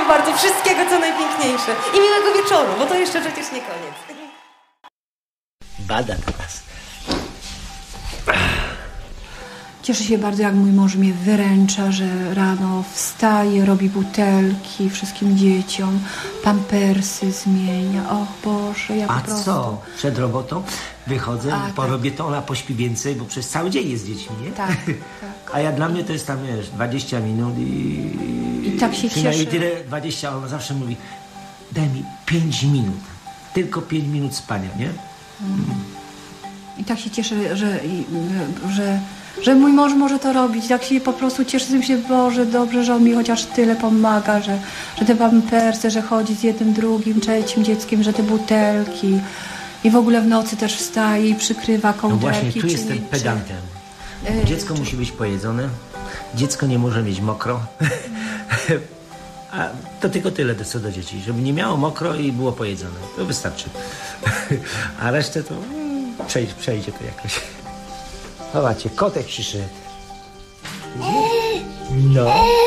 bardzo, bardzo. Wszystkiego, co najpiękniejsze. I miłego wieczoru, bo to jeszcze przecież nie koniec. Bada teraz. Cieszę się bardzo, jak mój mąż mnie wyręcza, że rano wstaje, robi butelki wszystkim dzieciom, pampersy zmienia. O Boże, ja po prostu... A co? Przed robotą wychodzę, porobię to, ona pośpi więcej, bo przez cały dzień jest z dziećmi, nie? Tak, tak. A ja dla mnie to jest tam, wiesz, 20 minut I tak się przynajmniej cieszę. tyle, 20, ona zawsze mówi, daj mi 5 minut, tylko 5 minut spania, nie? I tak się cieszę, że mój mąż może to robić. Tak się po prostu cieszę, że się, Boże, dobrze, że on mi chociaż tyle pomaga, że te pampersy, że chodzi z jednym, drugim, trzecim dzieckiem, że te butelki. I w ogóle w nocy też wstaje i przykrywa kołderki. No właśnie, tu jestem pedantem. Dziecko musi być pojedzone, dziecko nie może mieć mokro. A to tylko tyle, co do dzieci. Żeby nie miało mokro i było pojedzone. To wystarczy. A resztę to przejdzie to jakoś. Zobaczcie, kotek przyszedł. No.